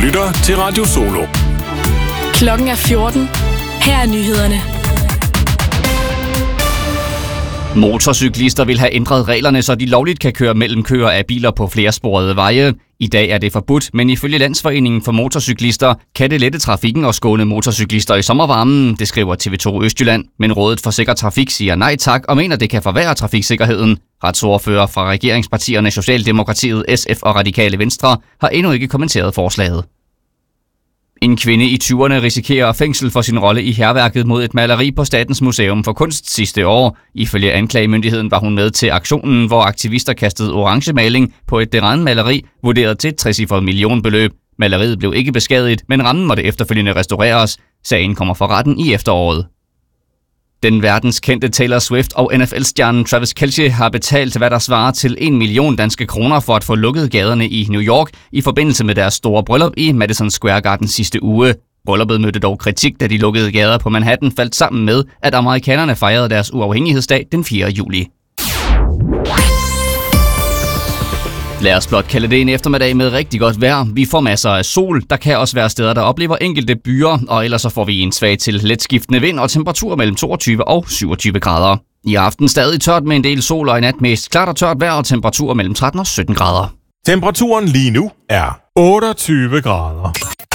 lytter til Radio Solo. Klokken er 14. Her er nyhederne. Motorcyklister vil have ændret reglerne, så de lovligt kan køre mellem køer af biler på flersporede veje. I dag er det forbudt, men ifølge Landsforeningen for Motorcyklister kan det lette trafikken og skåne motorcyklister i sommervarmen, det skriver TV2 Østjylland. Men Rådet for Sikker Trafik siger nej tak og mener, det kan forværre trafiksikkerheden. Retsordfører fra regeringspartierne Socialdemokratiet, SF og Radikale Venstre har endnu ikke kommenteret forslaget. En kvinde i 20'erne risikerer fængsel for sin rolle i hærværket mod et maleri på Statens Museum for Kunst sidste år. Ifølge anklagemyndigheden var hun med til aktionen, hvor aktivister kastede orange maling på et Deran-maleri, vurderet til et 60-cifret millionbeløb. Maleriet blev ikke beskadiget, men rammen måtte efterfølgende restaureres. Sagen kommer for retten i efteråret. Den verdenskendte Taylor Swift og NFL-stjernen Travis Kelce har betalt, hvad der svarer til 1 million danske kroner for at få lukket gaderne i New York i forbindelse med deres store bryllup i Madison Square Garden sidste uge. Brylluppet mødte dog kritik, da de lukkede gader på Manhattan faldt sammen med, at amerikanerne fejrede deres uafhængighedsdag den 4. juli. Lad os blot kalde det en eftermiddag med rigtig godt vejr. Vi får masser af sol. Der kan også være steder, der oplever enkelte byer, og ellers så får vi en svag til letskiftende vind og temperaturer mellem 22 og 27 grader. I aften stadig tørt med en del sol, og i nat mest klart og tørt vejr og temperaturer mellem 13 og 17 grader. Temperaturen lige nu er 28 grader.